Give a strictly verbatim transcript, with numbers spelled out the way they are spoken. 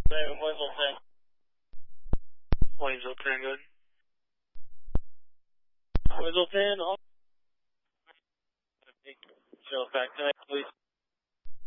Williamsville ten. Williamsville ten, good. Williamsville ten, all. Show back tonight, please.